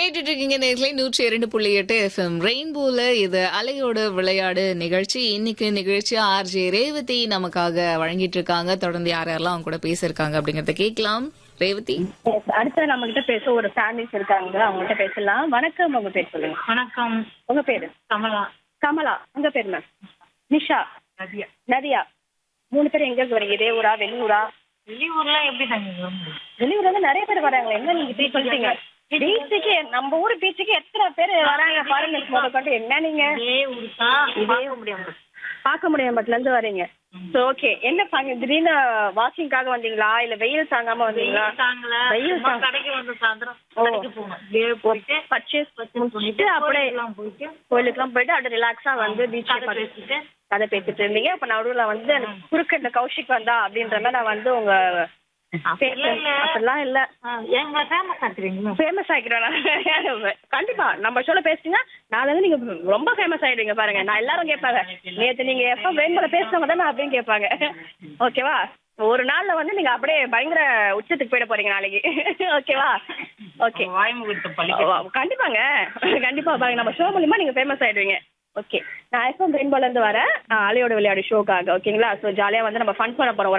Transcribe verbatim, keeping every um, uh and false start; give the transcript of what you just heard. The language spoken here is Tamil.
கேட்டுட்டு இருக்கீங்க நேர்களை நூற்றி இரண்டு புள்ளி எட்டு எஃப்எம் ரெயின்போல இது அலையோட விளையாடு நிகழ்ச்சி. இன்னைக்கு நிகழ்ச்சி ஆர்ஜே ரேவதி நமக்காக வழங்கிட்டு இருக்காங்க. தொடர்ந்து யார் யாரெல்லாம் அவங்க கூட பேசியிருக்காங்க அப்படிங்கறத கேட்கலாம். ரேவதி, Yes, அடுத்து நம்ம கிட்ட பேச ஒரு ஃபேமிலிஸ் இருக்காங்க, அவங்க கிட்ட பேசலாம். வணக்கம், உங்க பேர் சொல்லுங்க. வணக்கம். உங்க பேரு? கமலா. கமலா. உங்க பேர் மேம்? நிஷா. நதியா. நதியா. மூணு பேர் எங்க இருந்து வரீங்க? இதே ஊரா வெளியூரா? வெளியூர்ல எப்படி தாங்க வர முடியும்? வெளியூர்ல இருந்து நிறைய பேர் வராங்க. என்ன நீங்க இப்படி சொல்றீங்க? பீச்சுக்கு, நம்ம ஊர் பீச்சுக்கு எத்தனை பேர் வராங்க பாருங்க. முத கொண்டு என்ன நீங்க இதே ஊர் தான். இதே முடியாது. பார்க்க முடியாம பட்ல இருந்து வரீங்க. சோ ஓகே, என்ன பாங்க திடீர்னு வாக்கிங்காக வந்தீங்களா இல்ல வெயில் தாங்காம வந்தீங்களா? தாங்கல. வெயில் சும்மா தாங்க- கடைக்கு வந்து சாயந்தரம் ஓ. கடைக்கு போகணும். அப்படியே போயிட்டு பர்ச்சேஸ் பண்ணிட்டு பண்ணிட்டு அப்படியே எல்லாம் போயிட்டு கோயிலுக்குலாம் போயிட்டு அப்படியே ரிலாக்ஸா வந்து கதை பீச் பேசிட்டு கதை பேசிட்டு இருந்தீங்க. அப்ப நடுவுல வந்து எனக்கு குறுக்க இந்த கௌஷிக் வந்தா அப்படின்ற மாதிரி நான் வந்து உங்க அப்படிலாம் இல்ல. அப்படிலாம் இல்ல ஆ, எங்களை ஃபேமஸ் ஆக்குறீங்களா? ஃபேமஸ் ஆகிக்கிறோம். கண்டிப்பா நம்ம ஷோல பேசுங்க, நாளை வந்து நீங்க ரொம்ப ஃபேமஸ் ஆயிடுவீங்க பாருங்க. நான் எல்லாரும் கேட்பாங்க, நேத்து நீங்க எஃப்எம் ரெயின்போல பேசுனவங்க தானே அப்படின்னு கேட்பாங்க. ஓகேவா? ஒரு நாள்ல வந்து நீங்க அப்படியே பயங்கர உச்சத்துக்கு போயிட போறீங்க நாளைக்கு. ஓகேவா? ஓகே, வாய்முகத்தை பள்ளி கண்டிப்பாங்க. கண்டிப்பா பாருங்க, நம்ம ஷோ மூலியமா நீங்க ஃபேமஸ் ஆயிடுவீங்க. ஓகே, நான் எஃப்எம் ரெயின்போல இருந்து வரேன், அலையோட விளையாடு ஷோக்காக. ஓகேங்களா? ஸோ ஜாலியா வந்து நம்ம ஃபன் பண்ண போறோம்.